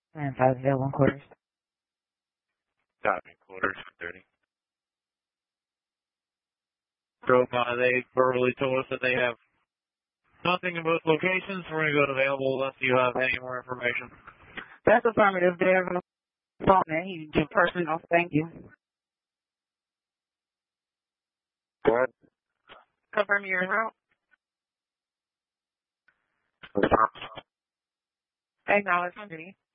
And 501 quarters. Copy, quarters, 30. So they verbally told us that they have nothing in both locations. We're going to go to available unless you have any more information. That's affirmative. They're going to phone in. He's your personal. Thank you. Go ahead. Confirm your route. Confirm. Acknowledge.